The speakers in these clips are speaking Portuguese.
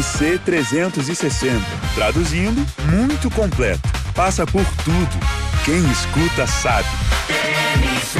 TMC 360. Traduzindo, muito completo. Passa por tudo. Quem escuta sabe. TMC.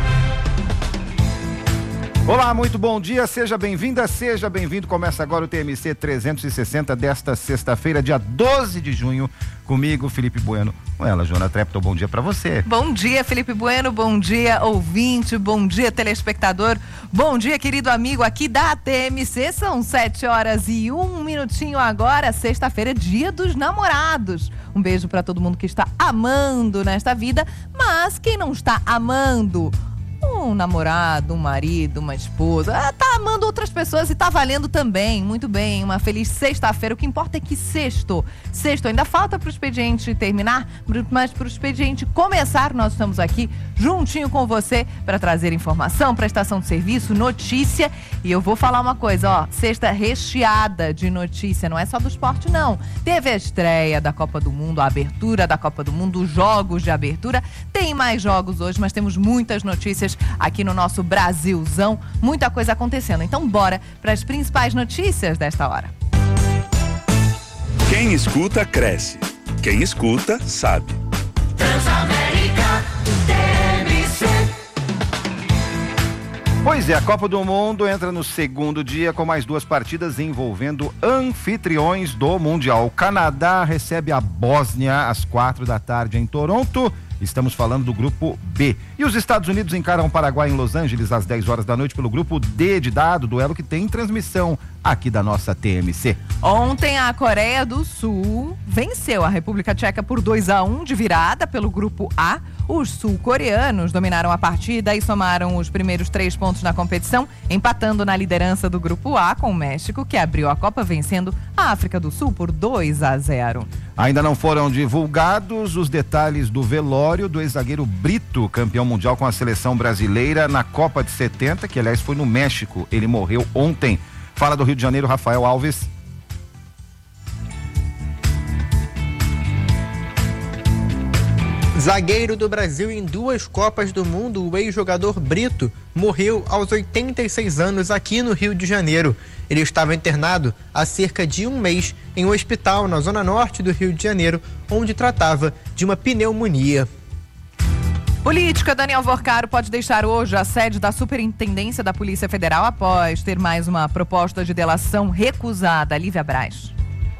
Olá, muito bom dia, seja bem-vinda, seja bem-vindo. Começa agora o TMC 360 desta sexta-feira, dia 12 de junho, comigo, Felipe Bueno. Com ela, Joana Trepton, bom dia pra você. Bom dia, Felipe Bueno, bom dia, ouvinte, bom dia, telespectador, bom dia, querido amigo aqui da TMC. São 7h01 agora, sexta-feira, dia dos namorados. Um beijo pra todo mundo que está amando nesta vida, mas quem não está amando um namorado, um marido, uma esposa, tá amando outras pessoas e tá valendo também, muito bem, uma feliz sexta-feira. O que importa é que sexto ainda falta pro expediente terminar, mas pro expediente começar, nós estamos aqui juntinho com você para trazer informação, prestação de serviço, notícia. E eu vou falar uma coisa, ó, sexta recheada de notícia, não é só do esporte não, teve a estreia da Copa do Mundo, a abertura da Copa do Mundo, os jogos de abertura, tem mais jogos hoje, mas temos muitas notícias aqui no nosso Brasilzão, muita coisa acontecendo. Então bora para as principais notícias desta hora. Quem escuta, cresce. Quem escuta, sabe. Transamérica TMC. Pois é, a Copa do Mundo entra no segundo dia com mais duas partidas envolvendo anfitriões do Mundial. O Canadá recebe a Bósnia às 16h em Toronto. Estamos falando do grupo B. E os Estados Unidos encaram o Paraguai em Los Angeles às 10h pelo grupo D de dado, duelo que tem transmissão aqui da nossa TMC. Ontem a Coreia do Sul venceu a República Tcheca por 2-1 de virada pelo grupo A. Os sul-coreanos dominaram a partida e somaram os primeiros 3 pontos na competição, empatando na liderança do grupo A com o México, que abriu a Copa vencendo a África do Sul por 2-0. Ainda não foram divulgados os detalhes do velório do ex-zagueiro Brito, campeão mundial com a seleção brasileira na Copa de 70, que aliás foi no México. Ele morreu ontem. Fala do Rio de Janeiro, Rafael Alves. Zagueiro do Brasil em 2 Copas do Mundo, o ex-jogador Brito morreu aos 86 anos aqui no Rio de Janeiro. Ele estava internado há cerca de um mês em um hospital na zona norte do Rio de Janeiro, onde tratava de uma pneumonia. Política, Daniel Vorcaro pode deixar hoje a sede da Superintendência da Polícia Federal após ter mais uma proposta de delação recusada. Lívia Braz.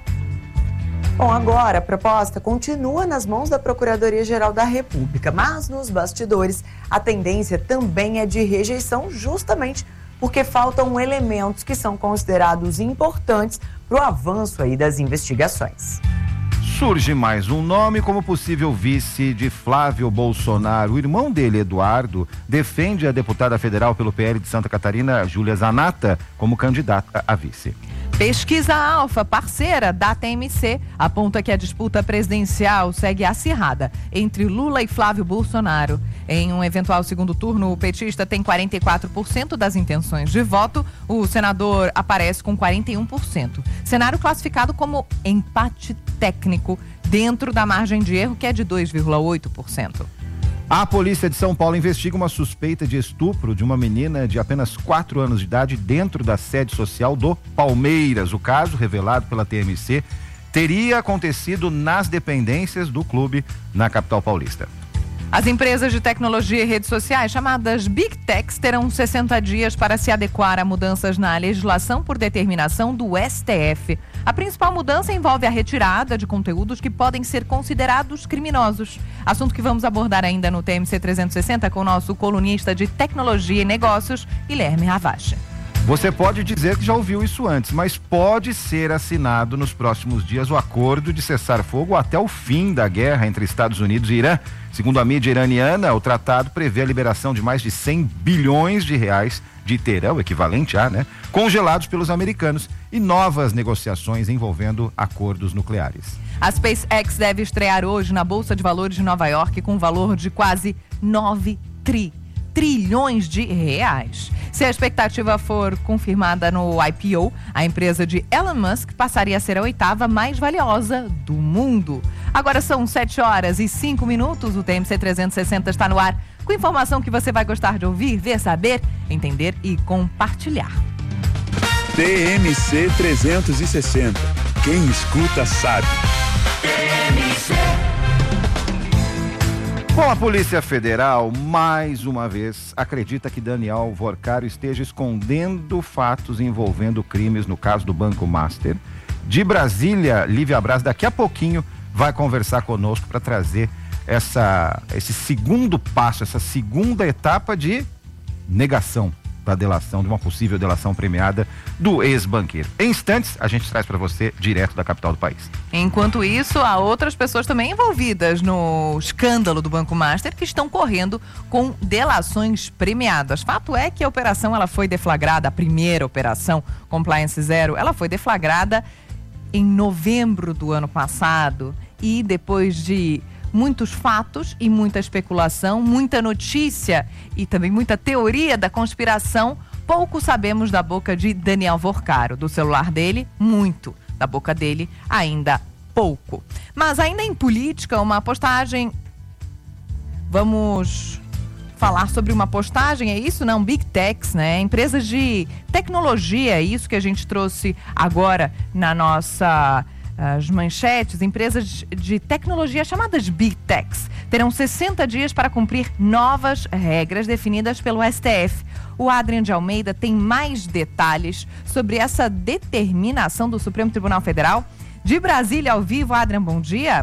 Bom, agora a proposta continua nas mãos da Procuradoria-Geral da República, mas nos bastidores a tendência também é de rejeição, justamente porque faltam elementos que são considerados importantes para o avanço aí das investigações. Surge mais um nome como possível vice de Flávio Bolsonaro. O irmão dele, Eduardo, defende a deputada federal pelo PL de Santa Catarina, Júlia Zanata, como candidata a vice. Pesquisa Alfa, parceira da TMC, aponta que a disputa presidencial segue acirrada entre Lula e Flávio Bolsonaro. Em um eventual segundo turno, o petista tem 44% das intenções de voto, o senador aparece com 41%. Cenário classificado como empate técnico, dentro da margem de erro, que é de 2,8%. A polícia de São Paulo investiga uma suspeita de estupro de uma menina de apenas 4 anos de idade dentro da sede social do Palmeiras. O caso, revelado pela TMC, teria acontecido nas dependências do clube na capital paulista. As empresas de tecnologia e redes sociais, chamadas Big Techs, terão 60 dias para se adequar a mudanças na legislação por determinação do STF. A principal mudança envolve a retirada de conteúdos que podem ser considerados criminosos. Assunto que vamos abordar ainda no TMC 360 com o nosso colunista de tecnologia e negócios, Guilherme Ravache. Você pode dizer que já ouviu isso antes, mas pode ser assinado nos próximos dias o acordo de cessar-fogo até o fim da guerra entre Estados Unidos e Irã. Segundo a mídia iraniana, o tratado prevê a liberação de mais de 100 bilhões de reais de terão, o equivalente a, congelados pelos americanos, e novas negociações envolvendo acordos nucleares. A SpaceX deve estrear hoje na Bolsa de Valores de Nova York com um valor de quase 9 trilhões de reais. Se a expectativa for confirmada no IPO, a empresa de Elon Musk passaria a ser a 8ª mais valiosa do mundo. Agora são 7h05, o TMC 360 está no ar, com informação que você vai gostar de ouvir, ver, saber, entender e compartilhar. TMC 360. Quem escuta sabe. Bom, a Polícia Federal, mais uma vez, acredita que Daniel Vorcaro esteja escondendo fatos envolvendo crimes no caso do Banco Master. De Brasília, Lívia Braz, daqui a pouquinho, vai conversar conosco para trazer esse segundo passo, essa segunda etapa de negação da delação, de uma possível delação premiada do ex-banqueiro. Em instantes, a gente traz para você direto da capital do país. Enquanto isso, há outras pessoas também envolvidas no escândalo do Banco Master que estão correndo com delações premiadas. Fato é que a operação ela foi deflagrada, a primeira operação Compliance Zero, ela foi deflagrada em novembro do ano passado e depois de muitos fatos e muita especulação, muita notícia e também muita teoria da conspiração, pouco sabemos da boca de Daniel Vorcaro. Do celular dele, muito. Da boca dele, ainda pouco. Mas ainda em política, uma postagem... Vamos falar sobre uma postagem, é isso? Não, Big Techs, né? Empresas de tecnologia, é isso que a gente trouxe agora na nossa... As manchetes, empresas de tecnologia chamadas Big Techs terão 60 dias para cumprir novas regras definidas pelo STF. O Adrian de Almeida tem mais detalhes sobre essa determinação do Supremo Tribunal Federal. De Brasília, ao vivo, Adrian, bom dia.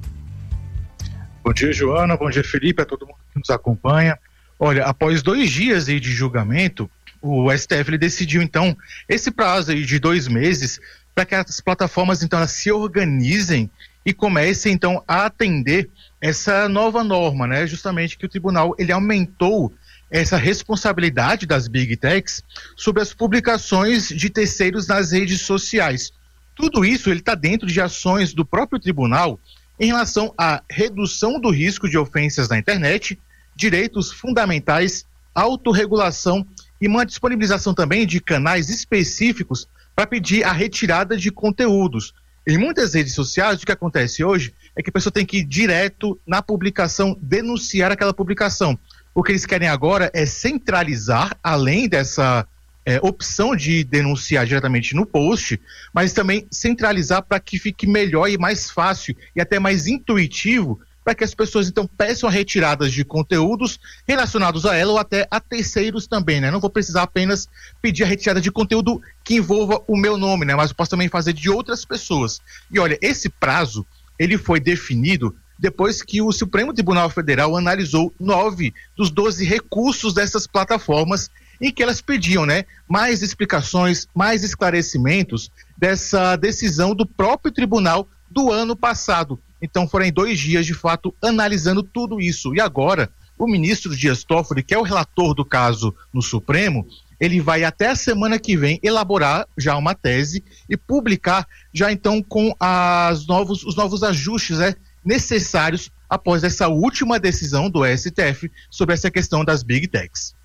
Bom dia, Joana, bom dia, Felipe, a todo mundo que nos acompanha. Olha, após 2 dias aí de julgamento, o STF ele decidiu, então, esse prazo aí de 2 meses para que as plataformas, então, elas se organizem e comecem, então, a atender essa nova norma, né? Justamente que o tribunal, ele aumentou essa responsabilidade das Big Techs sobre as publicações de terceiros nas redes sociais. Tudo isso, ele está dentro de ações do próprio tribunal em relação à redução do risco de ofensas na internet, direitos fundamentais, autorregulação e uma disponibilização também de canais específicos para pedir a retirada de conteúdos. Em muitas redes sociais, o que acontece hoje é que a pessoa tem que ir direto na publicação, denunciar aquela publicação. O que eles querem agora é centralizar, além dessa opção de denunciar diretamente no post, mas também centralizar para que fique melhor e mais fácil e até mais intuitivo para que as pessoas, então, peçam a retiradas de conteúdos relacionados a ela ou até a terceiros também, né? Não vou precisar apenas pedir a retirada de conteúdo que envolva o meu nome, né? Mas eu posso também fazer de outras pessoas. E olha, esse prazo, ele foi definido depois que o Supremo Tribunal Federal analisou 9 dos 12 recursos dessas plataformas em que elas pediam, né, mais explicações, mais esclarecimentos dessa decisão do próprio tribunal do ano passado. Então foram 2 dias, de fato, analisando tudo isso. E agora, o ministro Dias Toffoli, que é o relator do caso no Supremo, ele vai até a semana que vem elaborar já uma tese e publicar já então com os novos ajustes, né, necessários após essa última decisão do STF sobre essa questão das Big Techs.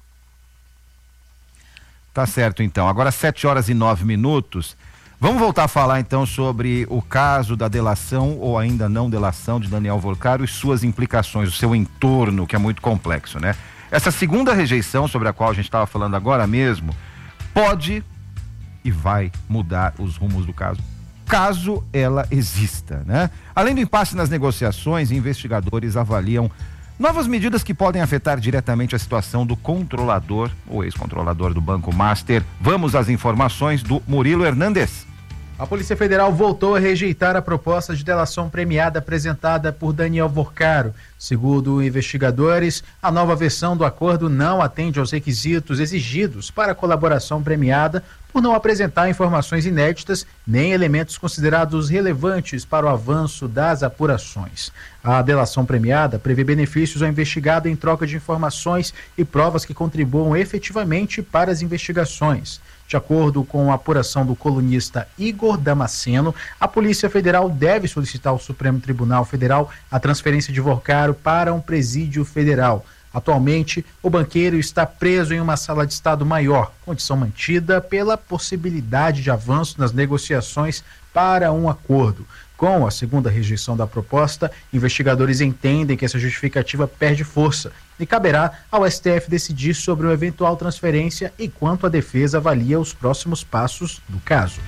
Tá certo, então. Agora 7h09. Vamos voltar a falar então sobre o caso da delação ou ainda não delação de Daniel Vorcaro e suas implicações, o seu entorno, que é muito complexo, né? Essa segunda rejeição sobre a qual a gente estava falando agora mesmo pode e vai mudar os rumos do caso, caso ela exista, né? Além do impasse nas negociações, investigadores avaliam novas medidas que podem afetar diretamente a situação do controlador, ou ex-controlador do Banco Master. Vamos às informações do Murilo Hernandes. A Polícia Federal voltou a rejeitar a proposta de delação premiada apresentada por Daniel Vorcaro. Segundo investigadores, a nova versão do acordo não atende aos requisitos exigidos para a colaboração premiada por não apresentar informações inéditas nem elementos considerados relevantes para o avanço das apurações. A delação premiada prevê benefícios ao investigado em troca de informações e provas que contribuam efetivamente para as investigações. De acordo com a apuração do colunista Igor Damasceno, a Polícia Federal deve solicitar ao Supremo Tribunal Federal a transferência de Vorcaro para um presídio federal. Atualmente, o banqueiro está preso em uma sala de estado maior, condição mantida pela possibilidade de avanço nas negociações para um acordo. Com a segunda rejeição da proposta, investigadores entendem que essa justificativa perde força e caberá ao STF decidir sobre uma eventual transferência enquanto a defesa avalia os próximos passos do caso.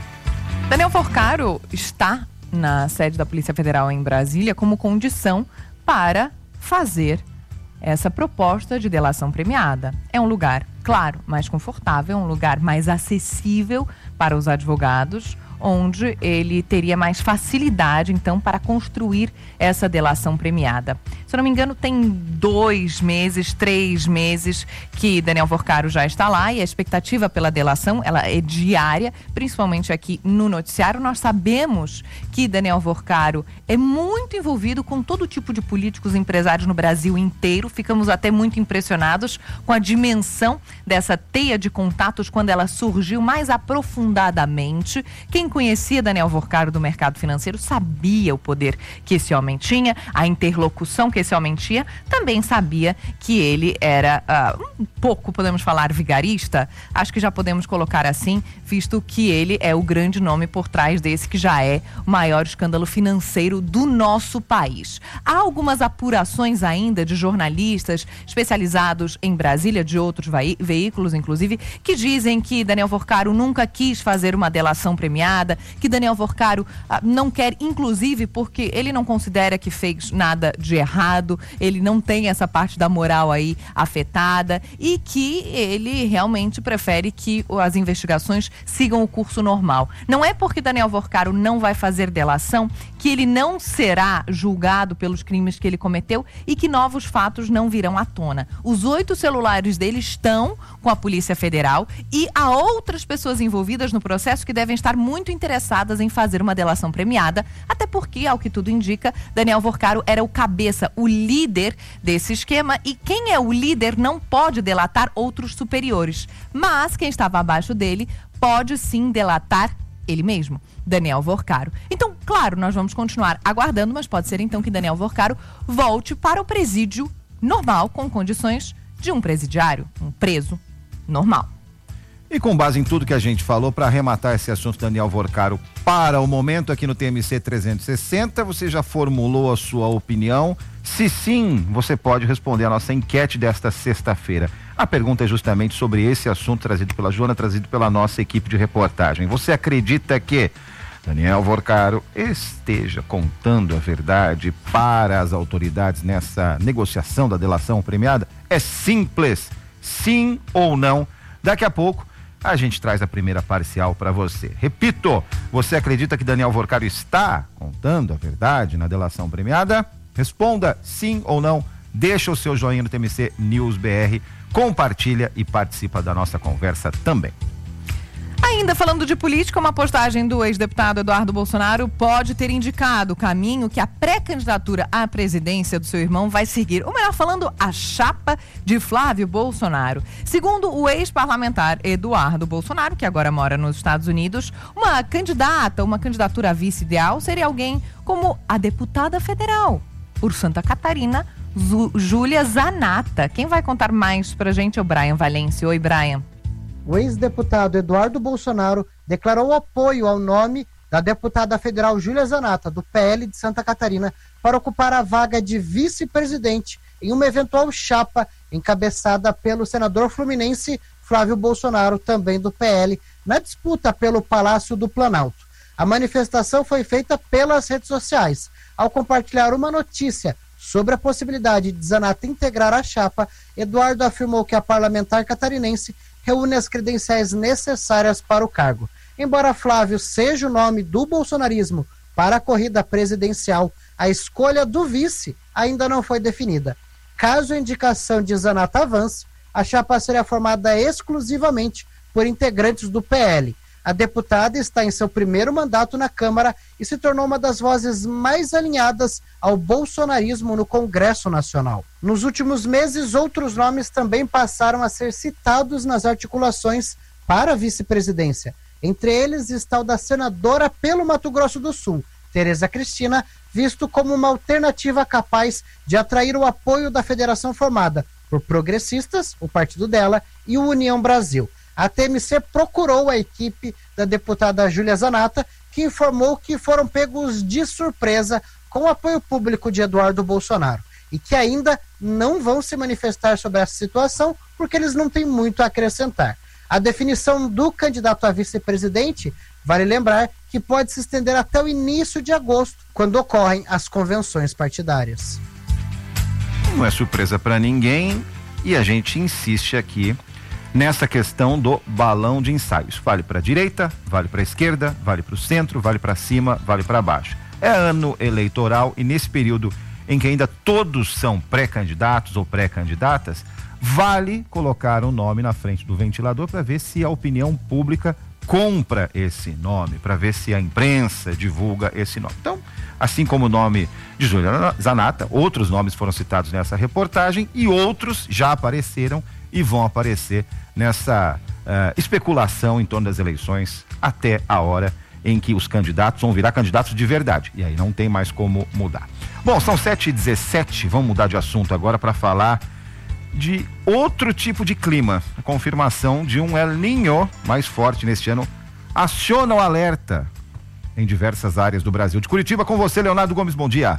Daniel Forcaro está na sede da Polícia Federal em Brasília como condição para fazer essa proposta de delação premiada. É um lugar, claro, mais confortável, um lugar mais acessível para os advogados, onde ele teria mais facilidade, então, para construir essa delação premiada. Se eu não me engano, tem 2 meses, 3 meses que Daniel Forcaro já está lá e a expectativa pela delação, ela é diária, principalmente aqui no noticiário. Nós sabemos que Daniel Forcaro é muito envolvido com todo tipo de políticos e empresários no Brasil inteiro. Ficamos até muito impressionados com a dimensão dessa teia de contatos quando ela surgiu mais aprofundadamente. Quem conhecia Daniel Forcaro do mercado financeiro sabia o poder que esse homem tinha, a interlocução que esse homem tinha, também sabia que ele era um pouco, podemos falar, vigarista. Acho que já podemos colocar assim, visto que ele é o grande nome por trás desse que já é o maior escândalo financeiro do nosso país. Há algumas apurações ainda de jornalistas especializados em Brasília, de outros veículos, inclusive, que dizem que Daniel Forcaro nunca quis fazer uma delação premiada, que Daniel Forcaro não quer, inclusive, porque ele não considera que fez nada de errado, ele não tem essa parte da moral aí afetada e que ele realmente prefere que as investigações sigam o curso normal. Não é porque Daniel Forcaro não vai fazer delação que ele não será julgado pelos crimes que ele cometeu e que novos fatos não virão à tona. Os 8 celulares dele estão com a Polícia Federal e há outras pessoas envolvidas no processo que devem estar muito interessadas em fazer uma delação premiada, até porque, ao que tudo indica, Daniel Forcaro era o cabeça, o líder desse esquema, e quem é o líder não pode delatar outros superiores, mas quem estava abaixo dele pode sim delatar ele mesmo, Daniel Forcaro. Então, claro, nós vamos continuar aguardando, mas pode ser então que Daniel Forcaro volte para o presídio normal, com condições de um presidiário, um preso normal. E com base em tudo que a gente falou, para arrematar esse assunto, Daniel Forcaro, para o momento aqui no TMC 360, você já formulou a sua opinião? Se sim, você pode responder a nossa enquete desta sexta-feira. A pergunta é justamente sobre esse assunto trazido pela Joana, trazido pela nossa equipe de reportagem. Você acredita que Daniel Forcaro esteja contando a verdade para as autoridades nessa negociação da delação premiada? É simples, sim ou não. Daqui a pouco a gente traz a primeira parcial para você. Repito, você acredita que Daniel Forcaro está contando a verdade na delação premiada? Responda sim ou não. Deixa o seu joinha no TMC News BR, compartilha e participa da nossa conversa também. Ainda falando de política, uma postagem do ex-deputado Eduardo Bolsonaro pode ter indicado o caminho que a pré-candidatura à presidência do seu irmão vai seguir. Ou melhor falando, a chapa de Flávio Bolsonaro. Segundo o ex-parlamentar Eduardo Bolsonaro, que agora mora nos Estados Unidos, uma candidatura a vice ideal seria alguém como a deputada federal por Santa Catarina, Júlia Zanata. Quem vai contar mais pra gente é o Brian Valência. Oi, Brian. O ex-deputado Eduardo Bolsonaro declarou apoio ao nome da deputada federal Júlia Zanata, do PL de Santa Catarina, para ocupar a vaga de vice-presidente em uma eventual chapa encabeçada pelo senador fluminense Flávio Bolsonaro, também do PL, na disputa pelo Palácio do Planalto. A manifestação foi feita pelas redes sociais. Ao compartilhar uma notícia sobre a possibilidade de Zanata integrar a chapa, Eduardo afirmou que a parlamentar catarinense reúne as credenciais necessárias para o cargo. Embora Flávio seja o nome do bolsonarismo para a corrida presidencial, a escolha do vice ainda não foi definida. Caso a indicação de Zanata avance, a chapa será formada exclusivamente por integrantes do PL. A deputada está em seu primeiro mandato na Câmara e se tornou uma das vozes mais alinhadas ao bolsonarismo no Congresso Nacional. Nos últimos meses, outros nomes também passaram a ser citados nas articulações para a vice-presidência. Entre eles está o da senadora pelo Mato Grosso do Sul, Tereza Cristina, visto como uma alternativa capaz de atrair o apoio da federação formada por progressistas, o partido dela, e o União Brasil. A TMC procurou a equipe da deputada Júlia Zanata, que informou que foram pegos de surpresa com o apoio público de Eduardo Bolsonaro e que ainda não vão se manifestar sobre essa situação porque eles não têm muito a acrescentar. A definição do candidato a vice-presidente, vale lembrar que pode se estender até o início de agosto, quando ocorrem as convenções partidárias. Não é surpresa para ninguém e a gente insiste aqui nessa questão do balão de ensaios. Vale para a direita, vale para a esquerda, vale para o centro, vale para cima, vale para baixo. É ano eleitoral e nesse período em que ainda todos são pré-candidatos ou pré-candidatas, vale colocar um nome na frente do ventilador para ver se a opinião pública compra esse nome, para ver se a imprensa divulga esse nome. Então, assim como o nome de Júlia Zanata, outros nomes foram citados nessa reportagem e outros já apareceram e vão aparecer nessa especulação em torno das eleições até a hora em que os candidatos vão virar candidatos de verdade. E aí não tem mais como mudar. Bom, são 7h17, vamos mudar de assunto agora para falar de outro tipo de clima. A confirmação de um El Niño mais forte neste ano aciona o alerta em diversas áreas do Brasil. De Curitiba, com você, Leonardo Gomes, bom dia.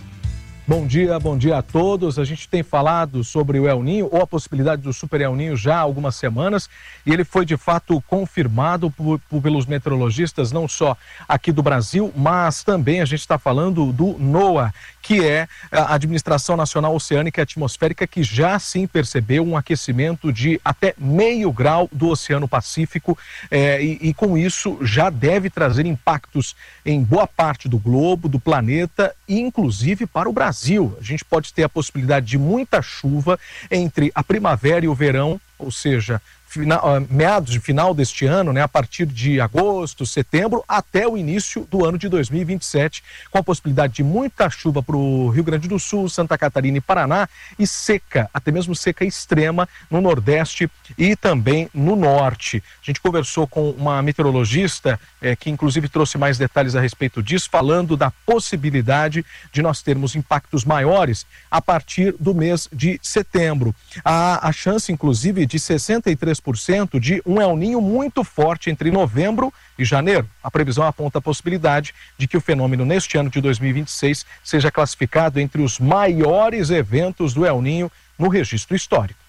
Bom dia a todos. A gente tem falado sobre o El Niño, ou a possibilidade do Super El Niño já há algumas semanas, e ele foi de fato confirmado pelos meteorologistas, não só aqui do Brasil, mas também a gente está falando do NOAA, que é a Administração Nacional Oceânica e Atmosférica, que já sim percebeu um aquecimento de até 0,5 grau do Oceano Pacífico, e com isso já deve trazer impactos em boa parte do globo, do planeta, e inclusive para o Brasil. A gente pode ter a possibilidade de muita chuva entre a primavera e o verão, ou seja, meados de final deste ano, né, a partir de agosto, setembro, até o início do ano de 2027, com a possibilidade de muita chuva para o Rio Grande do Sul, Santa Catarina e Paraná, e seca, até mesmo seca extrema no Nordeste e também no Norte. A gente conversou com uma meteorologista que inclusive trouxe mais detalhes a respeito disso, falando da possibilidade de nós termos impactos maiores a partir do mês de setembro. A chance, inclusive, de 63% de um El Niño muito forte entre novembro e janeiro. A previsão aponta a possibilidade de que o fenômeno neste ano de 2026 seja classificado entre os maiores eventos do El Niño no registro histórico.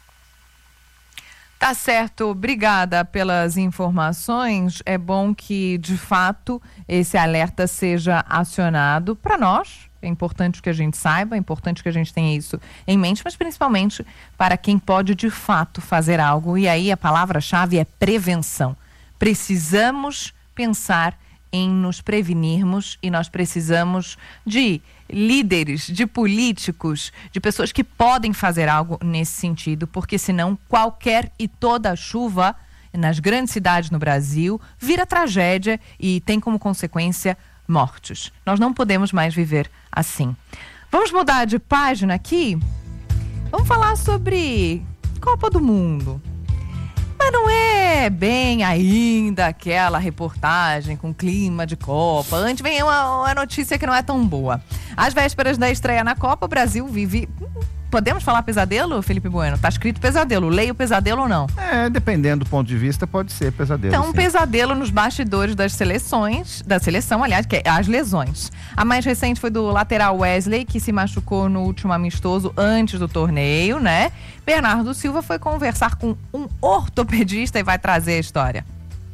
Tá certo, obrigada pelas informações. É bom que, de fato, esse alerta seja acionado para nós. É importante que a gente saiba, é importante que a gente tenha isso em mente, mas principalmente para quem pode, de fato, fazer algo. E aí a palavra-chave é prevenção. Precisamos pensar em nos prevenirmos e nós precisamos de líderes, de políticos, de pessoas que podem fazer algo nesse sentido, porque senão qualquer e toda chuva nas grandes cidades no Brasil vira tragédia e tem como consequência mortes. Nós não podemos mais viver assim. Vamos mudar de página aqui? Vamos falar sobre Copa do Mundo. Mas não é bem ainda aquela reportagem com clima de Copa. Antes vem uma notícia que não é tão boa. Às vésperas da estreia na Copa, o Brasil vive... Podemos falar pesadelo, Felipe Bueno? Tá escrito pesadelo. Leia o pesadelo ou não? Dependendo do ponto de vista, pode ser pesadelo. Então, um pesadelo nos bastidores da seleção, aliás, que é as lesões. A mais recente foi do lateral Wesley, que se machucou no último amistoso antes do torneio, né? Bernardo Silva foi conversar com um ortopedista e vai trazer a história.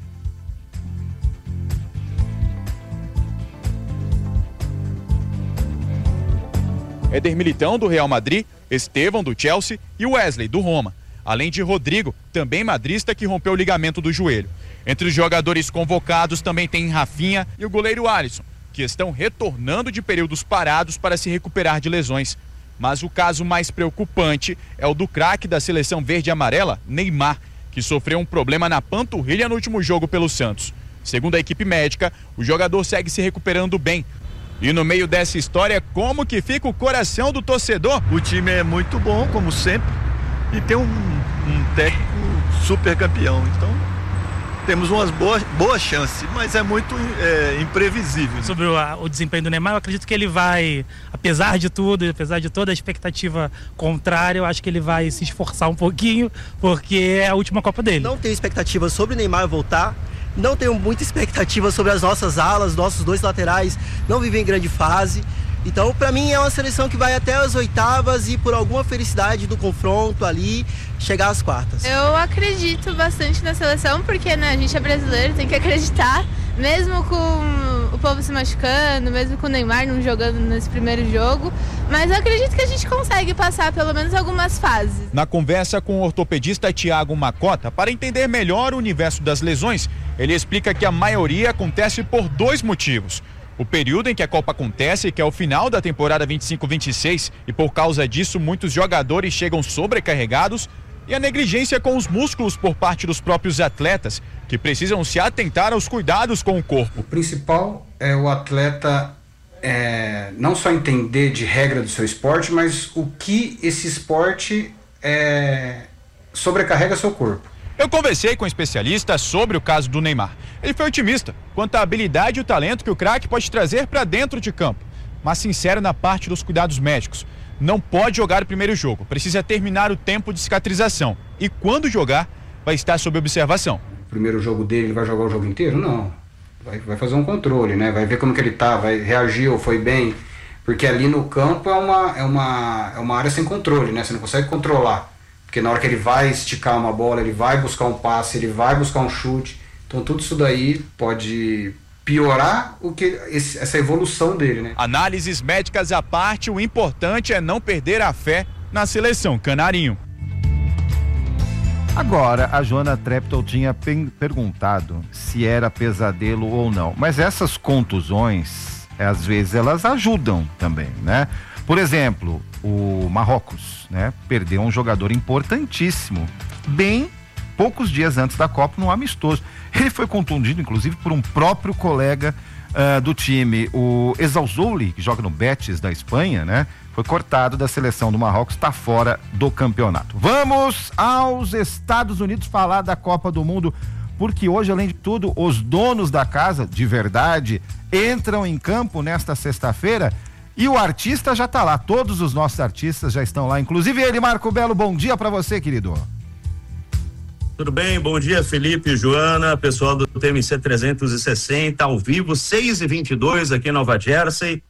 Éder Militão, do Real Madrid, Estevão, do Chelsea e Wesley, do Roma. Além de Rodrigo, também madrista, que rompeu o ligamento do joelho. Entre os jogadores convocados também tem Rafinha e o goleiro Alisson, que estão retornando de períodos parados para se recuperar de lesões. Mas o caso mais preocupante é o do craque da seleção verde e amarela, Neymar, que sofreu um problema na panturrilha no último jogo pelo Santos. Segundo a equipe médica, o jogador segue se recuperando bem. E no meio dessa história, como que fica o coração do torcedor? O time é muito bom, como sempre, e tem um técnico super campeão. Então, temos umas boas chances, mas é muito imprevisível. Sobre o desempenho do Neymar, eu acredito que ele vai, apesar de tudo, apesar de toda a expectativa contrária, eu acho que ele vai se esforçar um pouquinho, porque é a última Copa dele. Não tenho expectativa sobre o Neymar voltar, não tenho muita expectativa sobre as nossas alas, nossos dois laterais não vivem em grande fase. Então, para mim, é uma seleção que vai até as oitavas e, por alguma felicidade do confronto ali, chegar às quartas. Eu acredito bastante na seleção, porque né, a gente é brasileiro, tem que acreditar, mesmo com o povo se machucando, mesmo com o Neymar não jogando nesse primeiro jogo, mas eu acredito que a gente consegue passar pelo menos algumas fases. Na conversa com o ortopedista Thiago Macota, para entender melhor o universo das lesões, ele explica que a maioria acontece por 2 motivos. O período em que a Copa acontece, que é o final da temporada 25-26, e por causa disso muitos jogadores chegam sobrecarregados, e a negligência com os músculos por parte dos próprios atletas, que precisam se atentar aos cuidados com o corpo. O principal é o atleta não só entender de regra do seu esporte, mas o que esse esporte sobrecarrega seu corpo. Eu conversei com um especialista sobre o caso do Neymar. Ele foi otimista quanto à habilidade e o talento que o craque pode trazer para dentro de campo, mas sincero na parte dos cuidados médicos. Não pode jogar o primeiro jogo, precisa terminar o tempo de cicatrização. E quando jogar, vai estar sob observação. O primeiro jogo dele, ele vai jogar o jogo inteiro? Não. Vai fazer um controle, né? Vai ver como que ele tá, vai reagir ou foi bem. Porque ali no campo é uma área sem controle, né? Você não consegue controlar. Porque na hora que ele vai esticar uma bola, ele vai buscar um passe, ele vai buscar um chute. Então tudo isso daí pode piorar essa evolução dele, né? Análises médicas à parte, o importante é não perder a fé na seleção canarinho. Agora, a Joana Treptow tinha perguntado se era pesadelo ou não. Mas essas contusões, às vezes, elas ajudam também, né? Por exemplo, o Marrocos, né, perdeu um jogador importantíssimo, bem poucos dias antes da Copa, num amistoso. Ele foi contundido, inclusive, por um próprio colega do time, o Ezzalzouli, que joga no Betis da Espanha, né? Foi cortado da seleção do Marrocos, está fora do campeonato. Vamos aos Estados Unidos falar da Copa do Mundo, porque hoje, além de tudo, os donos da casa, de verdade, entram em campo nesta sexta-feira. E o artista já tá lá, todos os nossos artistas já estão lá, inclusive ele, Marco Belo. Bom dia para você, querido. Tudo bem? Bom dia, Felipe, Joana, pessoal do TMC 360, ao vivo, 6h22 aqui em Nova Jersey,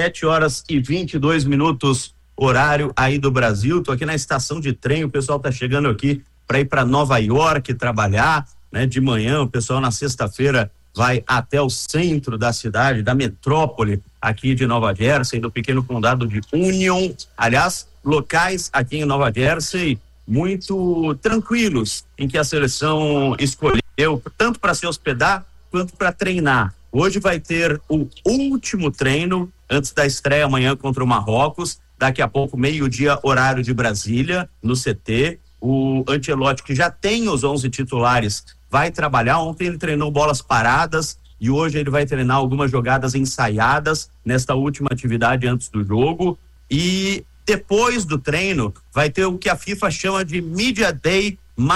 7h22, horário aí do Brasil. Tô aqui na estação de trem, o pessoal tá chegando aqui para ir para Nova York trabalhar, né? De manhã, o pessoal na sexta-feira vai até o centro da cidade, da metrópole aqui de Nova Jersey, do pequeno condado de Union. Aliás, locais aqui em Nova Jersey muito tranquilos, em que a seleção escolheu tanto para se hospedar quanto para treinar. Hoje vai ter o último treino antes da estreia amanhã contra o Marrocos. Daqui a pouco, meio-dia, horário de Brasília, no CT. O Ancelotti, que já tem os 11 titulares, vai trabalhar. Ontem ele treinou bolas paradas e hoje ele vai treinar algumas jogadas ensaiadas nesta última atividade antes do jogo. E depois do treino vai ter o que a FIFA chama de Media Day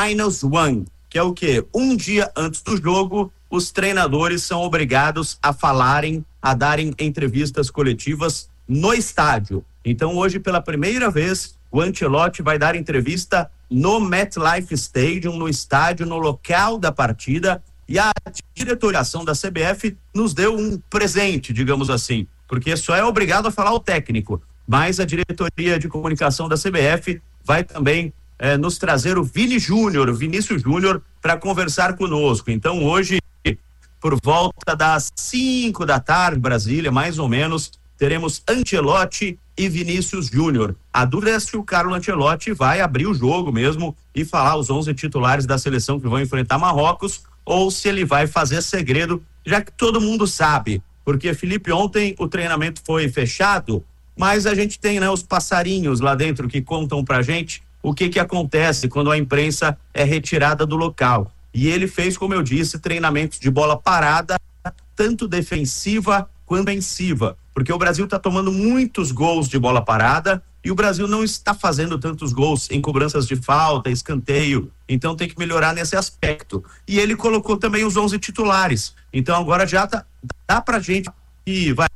-1, que é o quê? Um dia antes do jogo, os treinadores são obrigados a falarem, a darem entrevistas coletivas no estádio. Então hoje, pela primeira vez, o Ancelotti vai dar entrevista no MetLife Stadium, no estádio, no local da partida, e a diretoração da CBF nos deu um presente, digamos assim, porque só é obrigado a falar o técnico, mas a diretoria de comunicação da CBF vai também nos trazer o Vinícius Júnior, para conversar conosco. Então hoje, por volta das 5 da tarde, Brasília, mais ou menos, teremos Ancelotti e Vinícius Júnior. A dúvida é se o Carlo Ancelotti vai abrir o jogo mesmo e falar os 11 titulares da seleção que vão enfrentar Marrocos, ou se ele vai fazer segredo, já que todo mundo sabe. Porque, Felipe, ontem o treinamento foi fechado, mas a gente tem, né, os passarinhos lá dentro que contam pra gente o que acontece quando a imprensa é retirada do local. E ele fez, como eu disse, treinamentos de bola parada, tanto defensiva quanto ofensiva, porque o Brasil está tomando muitos gols de bola parada E o Brasil não está fazendo tantos gols em cobranças de falta, escanteio, então tem que melhorar nesse aspecto. E ele colocou também os 11 titulares. Então agora já dá pra gente que vai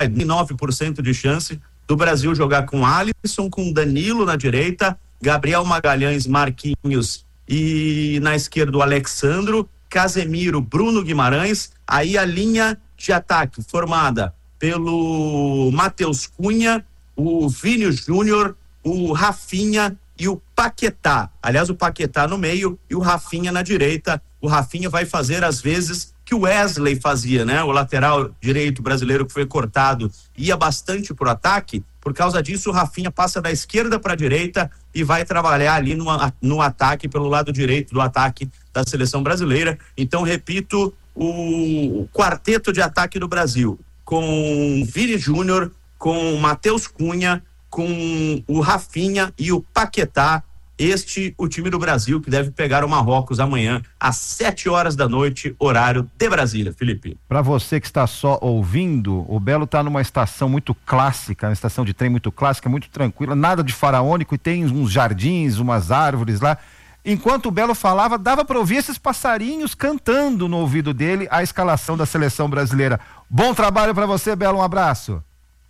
9% de chance do Brasil jogar com Alisson, com Danilo na direita, Gabriel Magalhães, Marquinhos e na esquerda o Alexandro, Casemiro, Bruno Guimarães, aí a linha de ataque formada pelo Matheus Cunha, o Vini Júnior, o Rafinha e o Paquetá. Aliás, o Paquetá no meio e o Rafinha na direita. O Rafinha vai fazer às vezes que o Wesley fazia, né? O lateral direito brasileiro que foi cortado ia bastante pro ataque. Por causa disso, o Rafinha passa da esquerda para a direita e vai trabalhar ali no ataque, pelo lado direito do ataque da seleção brasileira. Então, repito, o quarteto de ataque do Brasil, com Vini Júnior, com Matheus Cunha, com o Rafinha e o Paquetá. O time do Brasil que deve pegar o Marrocos amanhã às 7h da noite, horário de Brasília, Felipe. Para você que está só ouvindo, o Belo está numa estação muito clássica, uma estação de trem muito clássica, muito tranquila, nada de faraônico, e tem uns jardins, umas árvores lá. Enquanto o Belo falava, dava para ouvir esses passarinhos cantando no ouvido dele a escalação da seleção brasileira. Bom trabalho para você, Belo, um abraço.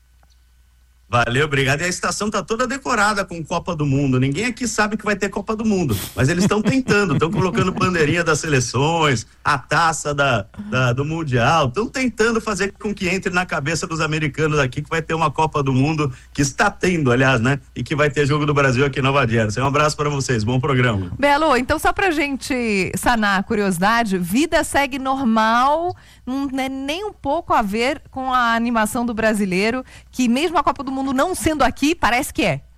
Valeu, obrigado. E a estação tá toda decorada com Copa do Mundo. Ninguém aqui sabe que vai ter Copa do Mundo, mas eles estão tentando, estão colocando bandeirinha das seleções, a taça do Mundial, estão tentando fazer com que entre na cabeça dos americanos aqui que vai ter uma Copa do Mundo, que está tendo, aliás, né? E que vai ter jogo do Brasil aqui em Nova Jersey. Um abraço para vocês, bom programa. Belo, então só pra gente sanar a curiosidade, vida segue normal, não tem nem um pouco a ver com a animação do brasileiro, que mesmo a Copa do Mundo não sendo aqui, parece que é.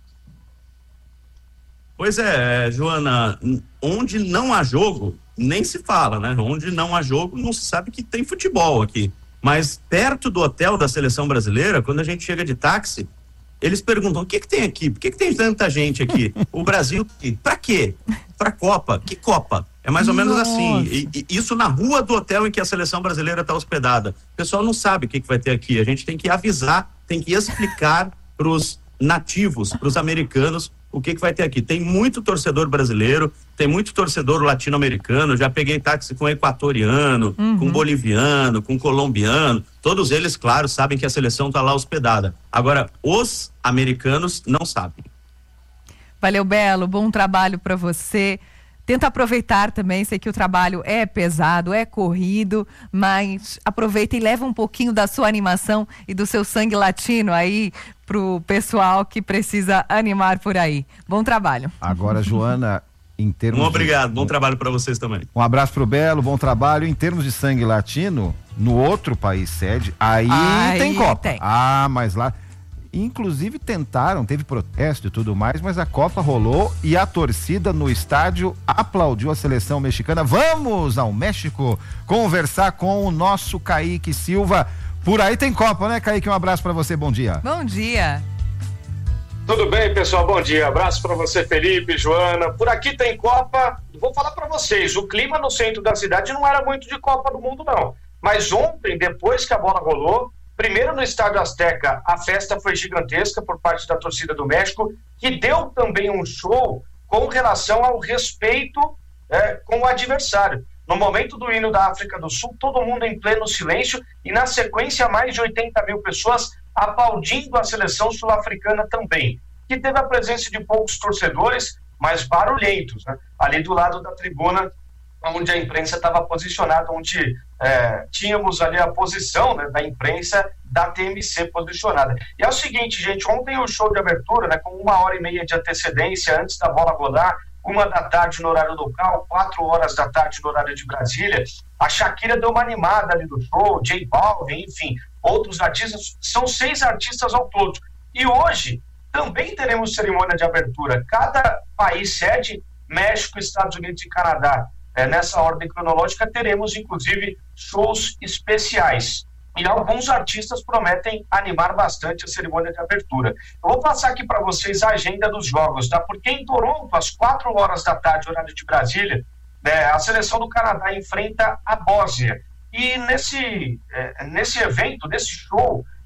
Pois é, Joana, onde não há jogo, nem se fala, né? Onde não há jogo, não se sabe que tem futebol aqui. Mas perto do hotel da seleção brasileira, quando a gente chega de táxi, eles perguntam, o que tem aqui? Por que tem tanta gente aqui? O Brasil, pra quê? Pra Copa. Que Copa? É mais ou menos assim. E isso na rua do hotel em que a seleção brasileira está hospedada. O pessoal não sabe o que vai ter aqui. A gente tem que avisar, tem que explicar para os nativos, para os americanos, o que vai ter aqui. Tem muito torcedor brasileiro, tem muito torcedor latino-americano. Já peguei táxi com equatoriano, com boliviano, com colombiano. Todos eles, claro, sabem que a seleção está lá hospedada. Agora, os americanos não sabem. Valeu, Belo. Bom trabalho para você. Tenta aproveitar também, sei que o trabalho é pesado, é corrido, mas aproveita e leva um pouquinho da sua animação e do seu sangue latino aí pro pessoal que precisa animar por aí. Bom trabalho. Agora, Joana, em termos obrigado, bom trabalho para vocês também. Um abraço pro Belo, bom trabalho. Em termos de sangue latino, no outro país sede, aí tem Copa. Tem. Mas lá... Inclusive teve protesto e tudo mais, mas a Copa rolou e a torcida no estádio aplaudiu a seleção mexicana. Vamos ao México conversar com o nosso Kaique Silva. Por aí tem Copa, né, Kaique? Um abraço para você, bom dia. Bom dia. Tudo bem, pessoal? Bom dia. Abraço para você, Felipe, Joana. Por aqui tem Copa. Vou falar para vocês, o clima no centro da cidade não era muito de Copa do Mundo, não. Mas ontem, depois que a bola rolou, primeiro no Estádio Azteca, a festa foi gigantesca por parte da torcida do México, que deu também um show com relação ao respeito com o adversário. No momento do hino da África do Sul, todo mundo em pleno silêncio e na sequência mais de 80 mil pessoas aplaudindo a seleção sul-africana também, que teve a presença de poucos torcedores, mas barulhentos, né? Ali do lado da tribuna, onde a imprensa estava posicionada, onde tínhamos ali a posição, né, da imprensa da TMC posicionada. E é o seguinte, gente, ontem o show de abertura, né, com 1h30 de antecedência antes da bola rolar, 1h no horário local, 4h no horário de Brasília, a Shakira deu uma animada ali do show, J Balvin, enfim, outros artistas, são 6 artistas ao todo. E hoje também teremos cerimônia de abertura. Cada país sede, México, Estados Unidos e Canadá, nessa ordem cronológica, teremos inclusive shows especiais. E alguns artistas prometem animar bastante a cerimônia de abertura. Eu vou passar aqui para vocês a agenda dos jogos, tá? Porque em Toronto, às 4h, horário de Brasília, a seleção do Canadá enfrenta a Bósnia. E nesse evento, nesse show,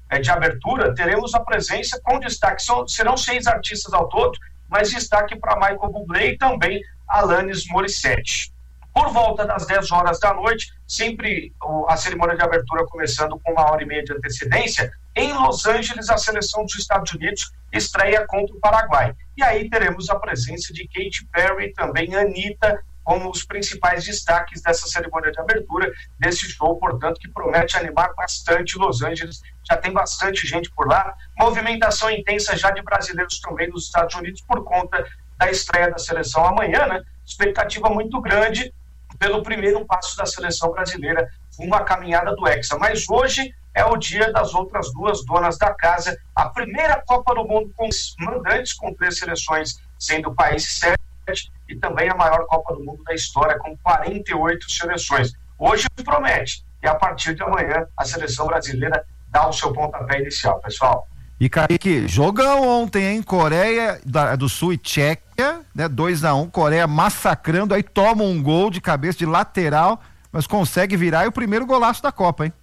de abertura, teremos a presença com destaque, serão 6 artistas ao todo, mas destaque para Michael Bublé e também Alanis Morissette. Por volta das 10 horas da noite, sempre a cerimônia de abertura começando com 1h30 de antecedência, em Los Angeles, a seleção dos Estados Unidos estreia contra o Paraguai. E aí teremos a presença de Katy Perry e também Anitta como os principais destaques dessa cerimônia de abertura, desse show, portanto, que promete animar bastante Los Angeles. Já tem bastante gente por lá. Movimentação intensa já de brasileiros também nos Estados Unidos por conta da estreia da seleção amanhã, né? Expectativa muito grande pelo primeiro passo da seleção brasileira, uma caminhada do Hexa. Mas hoje é o dia das outras 2 donas da casa, a primeira Copa do Mundo com mandantes, com 3 seleções sendo o país 7, e também a maior Copa do Mundo da história, com 48 seleções. Hoje promete, e a partir de amanhã a seleção brasileira dá o seu pontapé inicial, pessoal. E Kaique, jogão ontem, hein? Coreia do Sul e Tchequia, né? 2-1, Coreia massacrando, aí toma um gol de cabeça de lateral, mas consegue virar, e o primeiro golaço da Copa, hein?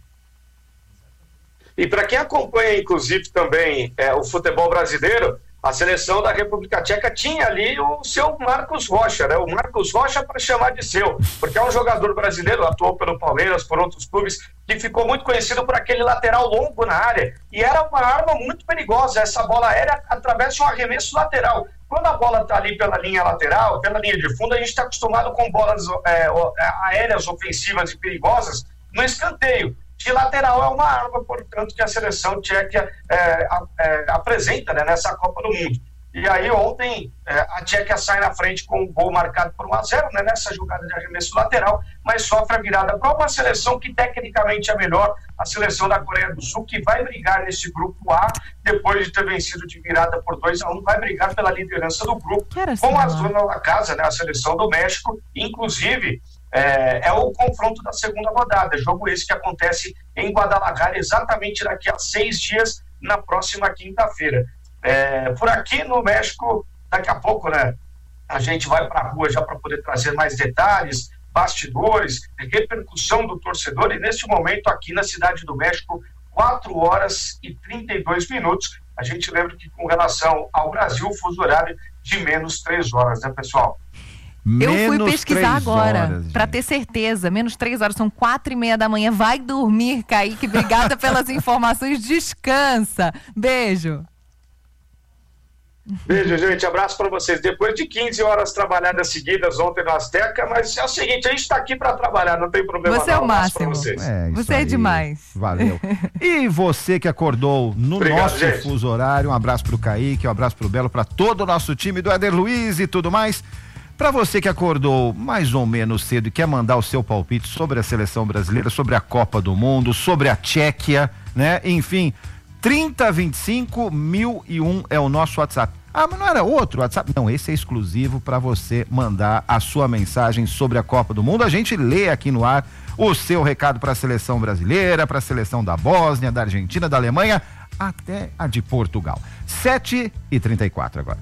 E para quem acompanha, inclusive, também o futebol brasileiro, a seleção da República Tcheca tinha ali o seu Marcos Rocha, né? O Marcos Rocha para chamar de seu, porque é um jogador brasileiro, atuou pelo Palmeiras, por outros clubes, que ficou muito conhecido por aquele lateral longo na área, e era uma arma muito perigosa, essa bola aérea através de um arremesso lateral. Quando a bola está ali pela linha lateral, pela linha de fundo, a gente está acostumado com bolas aéreas ofensivas e perigosas no escanteio. De lateral é uma arma, portanto, que a seleção tcheca apresenta, né, nessa Copa do Mundo. E aí ontem a Tchequia sai na frente com um gol marcado por 1-0, né, nessa jogada de arremesso lateral, mas sofre a virada para uma seleção que tecnicamente é melhor, a seleção da Coreia do Sul, que vai brigar nesse grupo A, depois de ter vencido de virada por 2-1, vai brigar pela liderança do grupo, com as donas da casa, né, a seleção do México, inclusive. É o confronto da segunda rodada, jogo esse que acontece em Guadalajara exatamente daqui a 6 dias, na próxima quinta-feira. Por aqui no México, daqui a pouco, né, a gente vai para a rua já para poder trazer mais detalhes, bastidores, repercussão do torcedor, e neste momento aqui na Cidade do México, 4h32. A gente lembra que com relação ao Brasil, o fuso horário de menos 3 horas, né, pessoal? Eu fui pesquisar agora, para ter certeza, menos 3 horas, são 4h30 da manhã, vai dormir, Kaique, obrigada pelas informações, descansa, beijo. Beijo, gente, abraço para vocês, depois de 15 horas trabalhadas seguidas ontem na Azteca, mas é o seguinte, a gente está aqui para trabalhar, não tem problema. Você é o máximo, você é demais. Valeu. E você que acordou no nosso fuso horário, um abraço pro Kaique, um abraço pro Belo, para todo o nosso time do Éder Luiz e tudo mais. Para você que acordou mais ou menos cedo e quer mandar o seu palpite sobre a seleção brasileira, sobre a Copa do Mundo, sobre a Tchequia, né? Enfim, 3025-1001 é o nosso WhatsApp. Ah, mas não era outro WhatsApp? Não, esse é exclusivo para você mandar a sua mensagem sobre a Copa do Mundo. A gente lê aqui no ar o seu recado para a seleção brasileira, para a seleção da Bósnia, da Argentina, da Alemanha, até a de Portugal. 7h34 agora.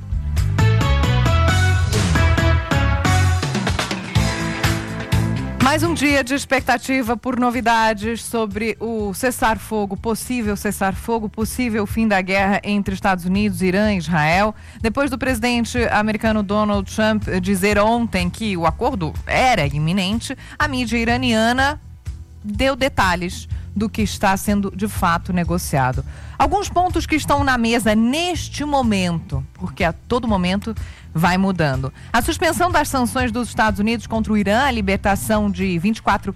Mais um dia de expectativa por novidades sobre o cessar-fogo, possível fim da guerra entre Estados Unidos, Irã e Israel. Depois do presidente americano Donald Trump dizer ontem que o acordo era iminente, a mídia iraniana deu detalhes do que está sendo de fato negociado. Alguns pontos que estão na mesa neste momento, porque a todo momento vai mudando. A suspensão das sanções dos Estados Unidos contra o Irã, a liberação de 24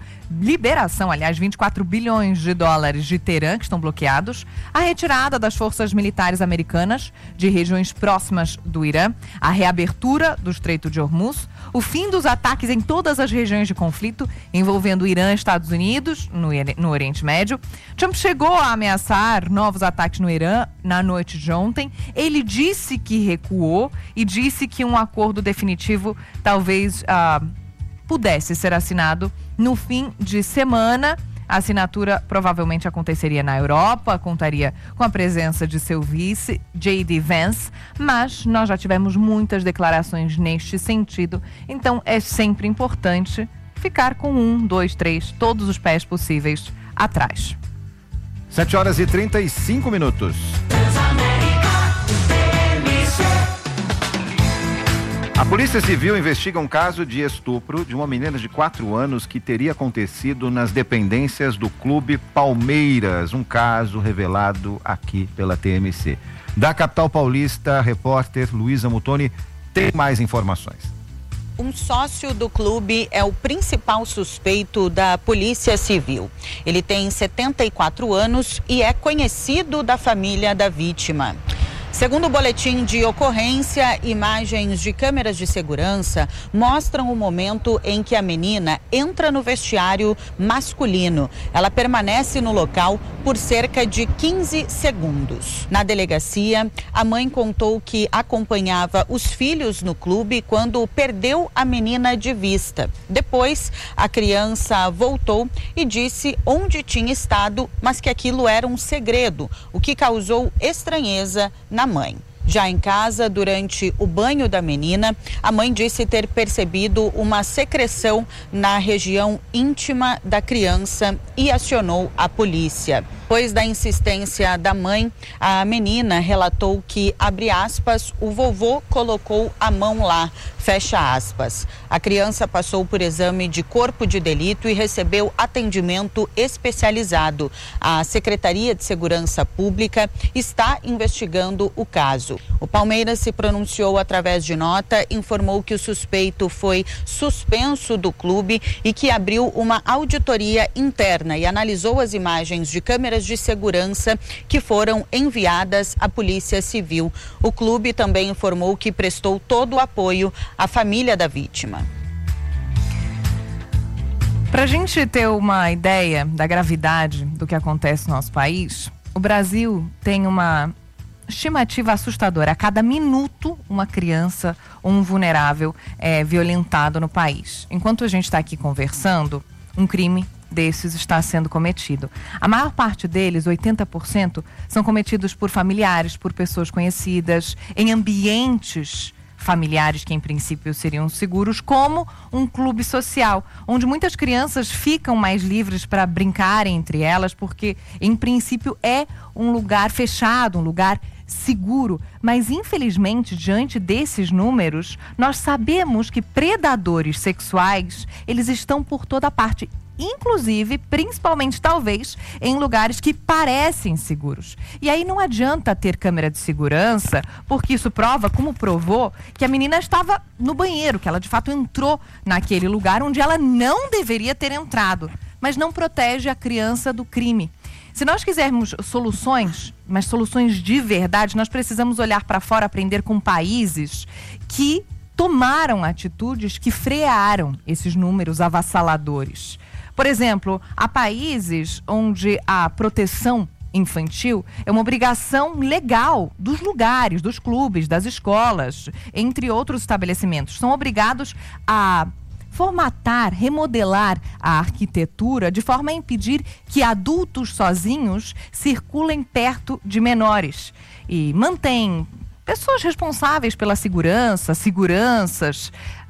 bilhões de dólares de Teherã, que estão bloqueados, a retirada das forças militares americanas de regiões próximas do Irã, a reabertura do Estreito de Hormuz, o fim dos ataques em todas as regiões de conflito envolvendo Irã e Estados Unidos no Oriente Médio. Trump chegou a ameaçar novos ataques no Irã na noite de ontem. Ele disse que recuou e disse que um acordo definitivo talvez pudesse ser assinado no fim de semana. A assinatura provavelmente aconteceria na Europa, contaria com a presença de seu vice, J.D. Vance, mas nós já tivemos muitas declarações neste sentido, então é sempre importante ficar com 1, 2, 3, todos os pés possíveis atrás. 7h35. A Polícia Civil investiga um caso de estupro de uma menina de 4 anos que teria acontecido nas dependências do Clube Palmeiras, um caso revelado aqui pela TMC. Da capital paulista, a repórter Luísa Mutoni tem mais informações. Um sócio do clube é o principal suspeito da Polícia Civil. Ele tem 74 anos e é conhecido da família da vítima. Segundo o boletim de ocorrência, imagens de câmeras de segurança mostram o momento em que a menina entra no vestiário masculino. Ela permanece no local por cerca de 15 segundos. Na delegacia, a mãe contou que acompanhava os filhos no clube quando perdeu a menina de vista. Depois, a criança voltou e disse onde tinha estado, mas que aquilo era um segredo, o que causou estranheza na mãe. Já em casa, durante o banho da menina, a mãe disse ter percebido uma secreção na região íntima da criança e acionou a polícia. Depois da insistência da mãe, a menina relatou que, abre aspas, o vovô colocou a mão lá, fecha aspas. A criança passou por exame de corpo de delito e recebeu atendimento especializado. A Secretaria de Segurança Pública está investigando o caso. O Palmeiras se pronunciou através de nota, informou que o suspeito foi suspenso do clube e que abriu uma auditoria interna e analisou as imagens de câmeras de segurança que foram enviadas à Polícia Civil. O clube também informou que prestou todo o apoio à família da vítima. Para a gente ter uma ideia da gravidade do que acontece no nosso país, o Brasil tem uma estimativa assustadora. A cada minuto, uma criança ou um vulnerável é violentado no país. Enquanto a gente está aqui conversando, um crime desses está sendo cometido. A maior parte deles, 80%, são cometidos por familiares, por pessoas conhecidas, em ambientes familiares que em princípio seriam seguros, como um clube social, onde muitas crianças ficam mais livres para brincarem entre elas, porque em princípio é um lugar fechado, um lugar seguro. Mas infelizmente, diante desses números, nós sabemos que predadores sexuais, eles estão por toda parte, inclusive, principalmente talvez, em lugares que parecem seguros. E aí não adianta ter câmera de segurança, porque isso prova, como provou, que a menina estava no banheiro, que ela de fato entrou naquele lugar onde ela não deveria ter entrado, mas não protege a criança do crime. Se nós quisermos soluções, mas soluções de verdade, nós precisamos olhar para fora, aprender com países que tomaram atitudes que frearam esses números avassaladores. Por exemplo, há países onde a proteção infantil é uma obrigação legal dos lugares, dos clubes, das escolas, entre outros estabelecimentos. São obrigados a formatar, remodelar a arquitetura de forma a impedir que adultos sozinhos circulem perto de menores e mantém pessoas responsáveis pela seguranças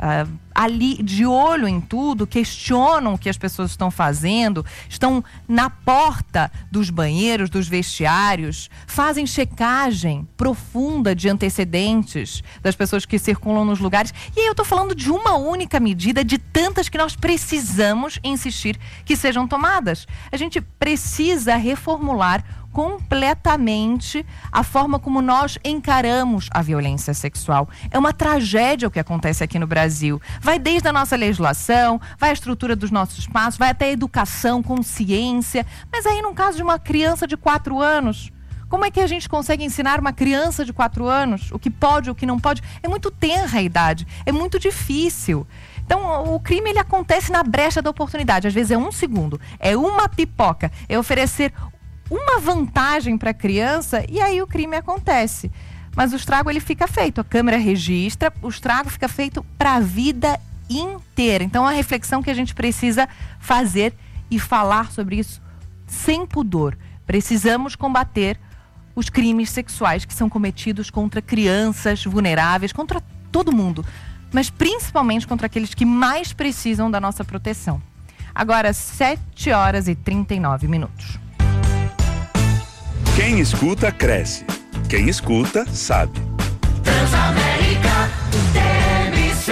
ali de olho em tudo, questionam o que as pessoas estão fazendo, estão na porta dos banheiros, dos vestiários, fazem checagem profunda de antecedentes das pessoas que circulam nos lugares. E aí eu estou falando de uma única medida de tantas que nós precisamos insistir que sejam tomadas. A gente precisa reformular completamente a forma como nós encaramos a violência sexual. É uma tragédia o que acontece aqui no Brasil. Vai desde a nossa legislação, vai a estrutura dos nossos espaços, vai até a educação, consciência. Mas aí, no caso de uma criança de 4 anos, como é que a gente consegue ensinar uma criança de 4 anos o que pode, o que não pode? É muito tenra a idade, é muito difícil. Então, o crime, ele acontece na brecha da oportunidade. Às vezes é 1 segundo, é uma pipoca, é oferecer uma vantagem para a criança e aí o crime acontece. Mas o estrago, ele fica feito, a câmera registra, o estrago fica feito para a vida inteira. Então, é uma reflexão que a gente precisa fazer e falar sobre isso sem pudor. Precisamos combater os crimes sexuais que são cometidos contra crianças vulneráveis, contra todo mundo, mas principalmente contra aqueles que mais precisam da nossa proteção. Agora, 7h39. Quem escuta, cresce. Quem escuta, sabe. Transamérica, TMC.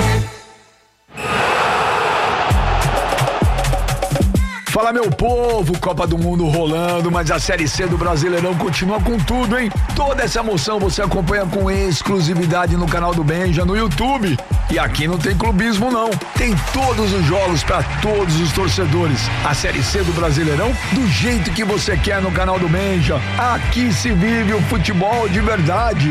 Fala, meu povo, Copa do Mundo rolando, mas a Série C do Brasileirão continua com tudo, hein? Toda essa emoção você acompanha com exclusividade no canal do Benja, no YouTube. E aqui não tem clubismo, não. Tem todos os jogos para todos os torcedores. A Série C do Brasileirão, do jeito que você quer no canal do Benja. Aqui se vive o futebol de verdade.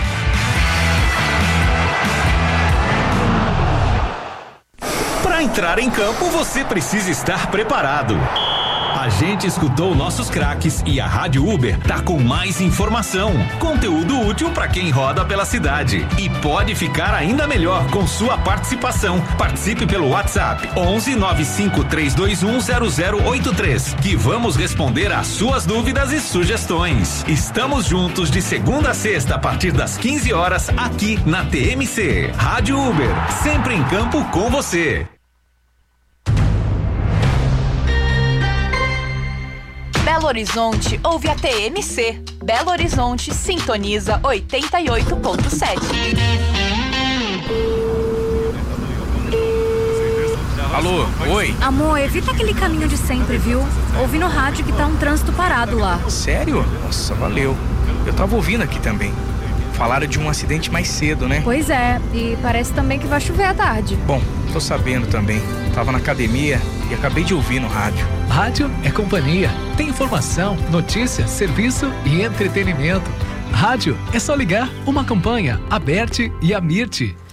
Para entrar em campo, você precisa estar preparado. A gente escutou nossos craques e a Rádio Uber tá com mais informação, conteúdo útil para quem roda pela cidade e pode ficar ainda melhor com sua participação. Participe pelo WhatsApp 11 95 321 0083 que vamos responder às suas dúvidas e sugestões. Estamos juntos de segunda a sexta a partir das 15 horas aqui na TMC. Rádio Uber, sempre em campo com você. Belo Horizonte ouve a TMC. Belo Horizonte sintoniza 88.7. Alô, oi? Amor, evita aquele caminho de sempre, viu? Ouvi no rádio que tá um trânsito parado lá. Sério? Nossa, valeu. Eu tava ouvindo aqui também. Falaram de um acidente mais cedo, né? Pois é, e parece também que vai chover à tarde. Bom, tô sabendo também. Tava na academia e acabei de ouvir no rádio. Rádio é companhia. Tem informação, notícia, serviço e entretenimento. Rádio é só ligar uma campanha, a Bert e a Mirte.